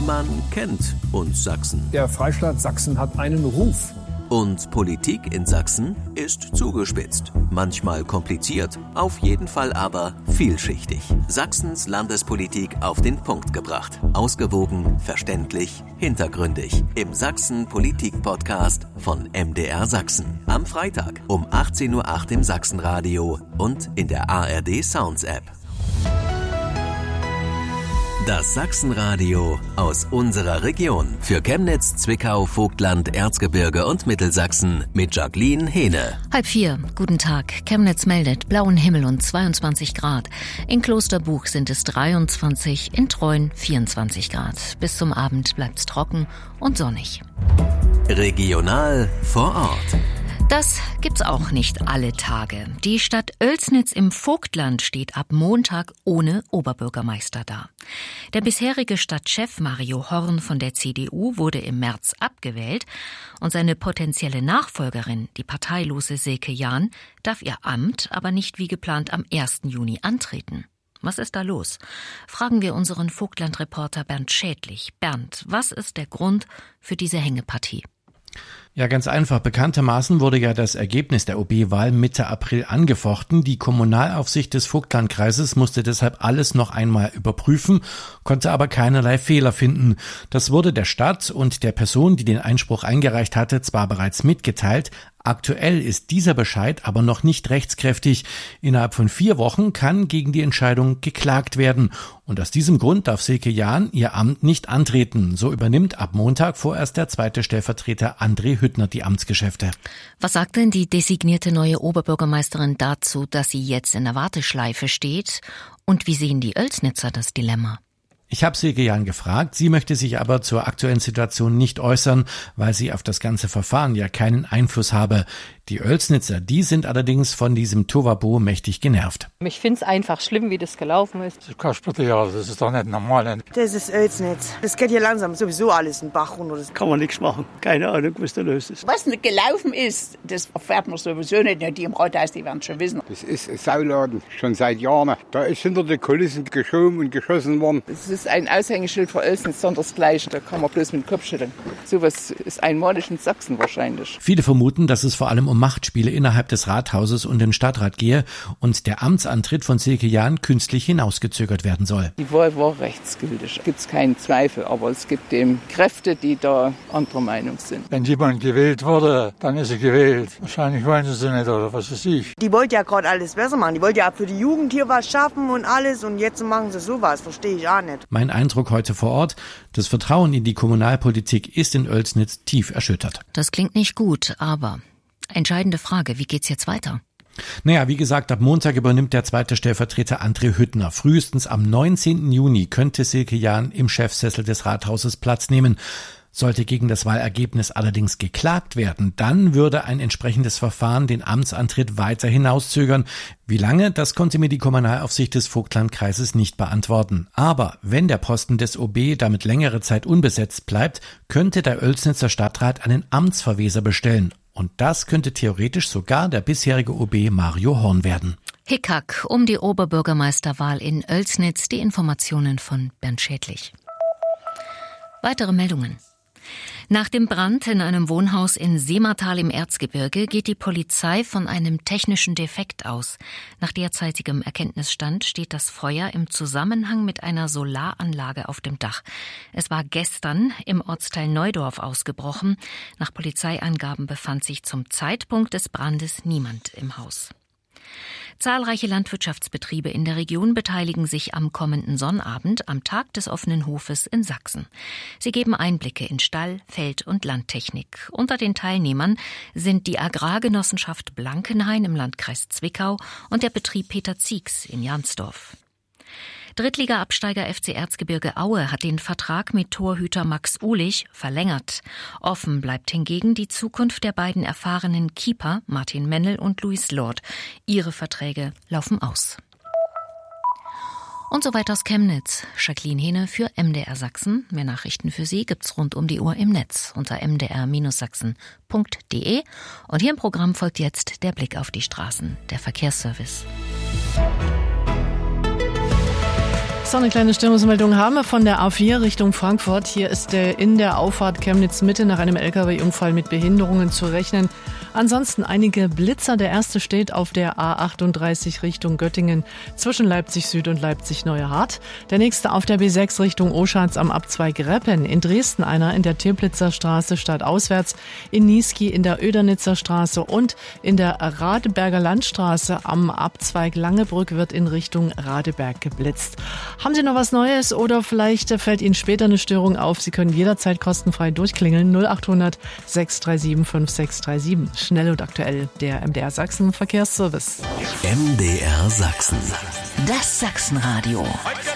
Man kennt uns Sachsen. Der Freistaat Sachsen hat einen Ruf. Und Politik in Sachsen ist zugespitzt. Manchmal kompliziert, auf jeden Fall aber vielschichtig. Sachsens Landespolitik auf den Punkt gebracht. Ausgewogen, verständlich, hintergründig. Im Sachsen-Politik-Podcast von MDR Sachsen. Am Freitag um 18:08 Uhr im Sachsenradio und in der ARD Sounds App. Das Sachsenradio aus unserer Region. Für Chemnitz, Zwickau, Vogtland, Erzgebirge und Mittelsachsen mit Jacqueline Hehne. 3:30, guten Tag. Chemnitz meldet blauen Himmel und 22 Grad. In Klosterbuch sind es 23, in Treuen 24 Grad. Bis zum Abend bleibt's trocken und sonnig. Regional vor Ort. Das gibt's auch nicht alle Tage. Die Stadt Oelsnitz im Vogtland steht ab Montag ohne Oberbürgermeister da. Der bisherige Stadtchef Mario Horn von der CDU wurde im März abgewählt und seine potenzielle Nachfolgerin, die parteilose Silke Jahn, darf ihr Amt aber nicht wie geplant am 1. Juni antreten. Was ist da los? Fragen wir unseren Vogtland-Reporter Bernd Schädlich. Bernd, was ist der Grund für diese Hängepartie? Ja, ganz einfach. Bekanntermaßen wurde ja das Ergebnis der OB-Wahl Mitte April angefochten. Die Kommunalaufsicht des Vogtlandkreises musste deshalb alles noch einmal überprüfen, konnte aber keinerlei Fehler finden. Das wurde der Stadt und der Person, die den Einspruch eingereicht hatte, zwar bereits mitgeteilt. Aktuell ist dieser Bescheid aber noch nicht rechtskräftig. Innerhalb von 4 Wochen kann gegen die Entscheidung geklagt werden. Und aus diesem Grund darf Silke Jahn ihr Amt nicht antreten. So übernimmt ab Montag vorerst der zweite Stellvertreter André Hüttner die Amtsgeschäfte. Was sagt denn die designierte neue Oberbürgermeisterin dazu, dass sie jetzt in der Warteschleife steht? Und wie sehen die Oelsnitzer das Dilemma? Ich habe Silke Jahn gefragt, sie möchte sich aber zur aktuellen Situation nicht äußern, weil sie auf das ganze Verfahren ja keinen Einfluss habe. Die Oelsnitzer, die sind allerdings von diesem Tohuwabohu mächtig genervt. Ich finde es einfach schlimm, wie das gelaufen ist. Das ist doch nicht normal. Das ist Oelsnitz. Das geht hier langsam sowieso alles in den Bach runter. Das kann man nichts machen. Keine Ahnung, was da los ist. Was nicht gelaufen ist, das erfährt man sowieso nicht. Die im Rathaus, die werden schon wissen. Das ist ein Sauladen, schon seit Jahren. Da ist hinter den Kulissen geschoben und geschossen worden. Es ist ein Aushängeschild für Oelsnitz, sondersgleichen. Da kann man bloß mit dem Kopf schütteln. Sowas ist einmalig in Sachsen wahrscheinlich. Viele vermuten, dass es vor allem um Machtspiele innerhalb des Rathauses und den Stadtrat gehe und der Amtsantritt von Silke Jahn künstlich hinausgezögert werden soll. Die Wahl war rechtsgültig, gibt es keinen Zweifel, aber es gibt eben Kräfte, die da anderer Meinung sind. Wenn jemand gewählt wurde, dann ist er gewählt. Wahrscheinlich wollen sie nicht, oder was weiß ich. Die wollten ja gerade alles besser machen. Die wollten ja für die Jugend hier was schaffen und alles und jetzt machen sie sowas, verstehe ich auch nicht. Mein Eindruck heute vor Ort, das Vertrauen in die Kommunalpolitik ist in Oelsnitz tief erschüttert. Das klingt nicht gut, aber entscheidende Frage, wie geht's jetzt weiter? Naja, wie gesagt, ab Montag übernimmt der zweite Stellvertreter André Hüttner. Frühestens am 19. Juni könnte Silke Jahn im Chefsessel des Rathauses Platz nehmen. Sollte gegen das Wahlergebnis allerdings geklagt werden, dann würde ein entsprechendes Verfahren den Amtsantritt weiter hinauszögern. Wie lange, das konnte mir die Kommunalaufsicht des Vogtlandkreises nicht beantworten. Aber wenn der Posten des OB damit längere Zeit unbesetzt bleibt, könnte der Oelsnitzer Stadtrat einen Amtsverweser bestellen. Und das könnte theoretisch sogar der bisherige OB Mario Horn werden. Hickhack um die Oberbürgermeisterwahl in Oelsnitz. Die Informationen von Bernd Schädlich. Weitere Meldungen. Nach dem Brand in einem Wohnhaus in Seematal im Erzgebirge geht die Polizei von einem technischen Defekt aus. Nach derzeitigem Erkenntnisstand steht das Feuer im Zusammenhang mit einer Solaranlage auf dem Dach. Es war gestern im Ortsteil Neudorf ausgebrochen. Nach Polizeiangaben befand sich zum Zeitpunkt des Brandes niemand im Haus. Zahlreiche Landwirtschaftsbetriebe in der Region beteiligen sich am kommenden Sonnabend am Tag des offenen Hofes in Sachsen. Sie geben Einblicke in Stall-, Feld- und Landtechnik. Unter den Teilnehmern sind die Agrargenossenschaft Blankenhain im Landkreis Zwickau und der Betrieb Peter Ziegs in Jansdorf. Drittliga-Absteiger FC Erzgebirge Aue hat den Vertrag mit Torhüter Max Uhlich verlängert. Offen bleibt hingegen die Zukunft der beiden erfahrenen Keeper Martin Mennel und Luis Lord. Ihre Verträge laufen aus. Und soweit aus Chemnitz. Jacqueline Hehne für MDR Sachsen. Mehr Nachrichten für Sie gibt's rund um die Uhr im Netz unter mdr-sachsen.de. Und hier im Programm folgt jetzt der Blick auf die Straßen, der Verkehrsservice. So, eine kleine Störungsmeldung haben wir von der A4 Richtung Frankfurt. Hier ist in der Auffahrt Chemnitz-Mitte nach einem LKW-Unfall mit Behinderungen zu rechnen. Ansonsten einige Blitzer. Der erste steht auf der A38 Richtung Göttingen zwischen Leipzig Süd und Leipzig Neuerhardt. Der nächste auf der B6 Richtung Oschatz am Abzweig Reppen. In Dresden einer in der Teplitzer Straße stadtauswärts. In Niesky in der Oedernitzer Straße und in der Radeberger Landstraße am Abzweig Langebrück wird in Richtung Radeberg geblitzt. Haben Sie noch was Neues oder vielleicht fällt Ihnen später eine Störung auf? Sie können jederzeit kostenfrei durchklingeln. 0800 637 5637. Schnell und aktuell, der MDR Sachsen Verkehrsservice. MDR Sachsen. Das Sachsenradio.